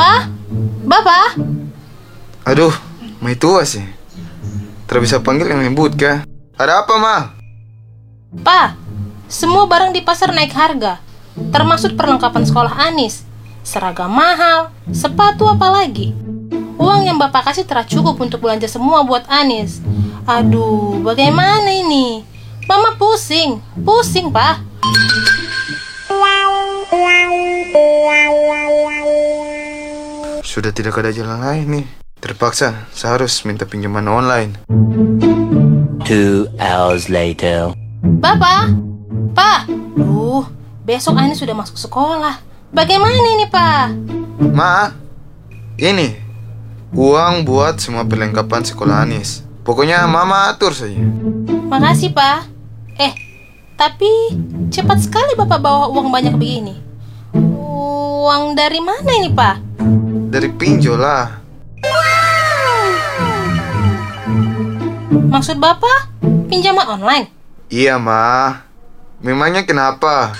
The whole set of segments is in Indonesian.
Pa? Bapak? Aduh, mai tua sih. Tidak bisa panggil yang lembut kah? Ada apa, Ma? Pa, semua barang di pasar naik harga, termasuk perlengkapan sekolah Anis. Seragam mahal, sepatu apalagi. Uang yang Bapak kasih telah cukup untuk belanja semua buat Anis. Aduh, bagaimana ini? Mama pusing, Pak. Sudah tidak ada jalan lain nih. Terpaksa, saya harus minta pinjaman online. 2 hours later. Bapak, Pak, besok Anis sudah masuk sekolah. Bagaimana ini, Pak? Ma, ini uang buat semua perlengkapan sekolah Anis. Pokoknya Mama atur saja. Makasih, Pak. Tapi cepat sekali Bapak bawa uang banyak begini. Uang dari mana ini, Pak? Dari pinjol lah. Maksud Bapak pinjaman online? Iya, Ma. Memangnya kenapa?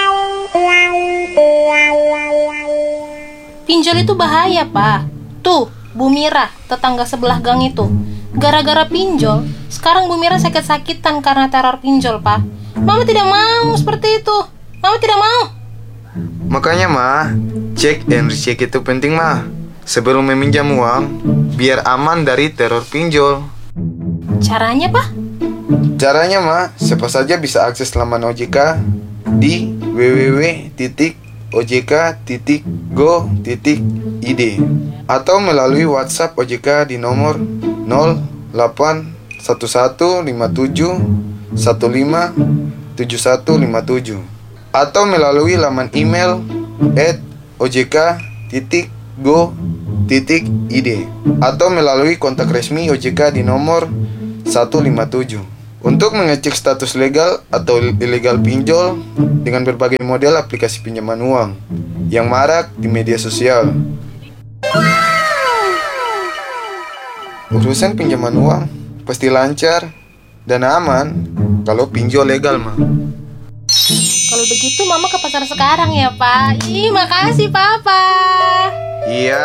Pinjol itu bahaya, Pak. Tuh, Bu Mira, tetangga sebelah gang itu. Gara-gara pinjol, sekarang Bu Mira sakit-sakitan karena teror pinjol, Pak. Mama tidak mau seperti itu. Mama tidak mau. Makanya, Ma, cek dan recheck itu penting, Ma. Sebelum meminjam uang, biar aman dari teror pinjol. Caranya, Pak? Caranya, Ma, siapa saja bisa akses laman OJK di www.ojk.go.id atau melalui WhatsApp OJK di nomor 081157157157 atau melalui laman email @ojk.go.id atau melalui kontak resmi OJK di nomor 157 untuk mengecek status legal atau ilegal pinjol dengan berbagai model aplikasi pinjaman uang yang marak di media sosial. Urusan pinjaman uang pasti lancar dan aman kalau pinjol legal, Ma. Kalau begitu Mama ke pasar sekarang ya, Pak. Ih, makasih, Papa. Iya.